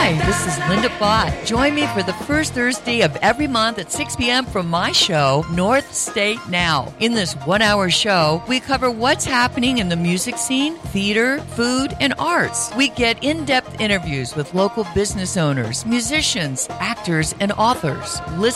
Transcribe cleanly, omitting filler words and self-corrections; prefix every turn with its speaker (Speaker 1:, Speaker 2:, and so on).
Speaker 1: Hi, this is Linda Bott. Join me for the first Thursday of every month at 6 p.m. for my show, North State Now. In this one-hour show, we cover what's happening in the music scene, theater, food, and arts. We get in-depth interviews with local business owners, musicians, actors, and authors. Listen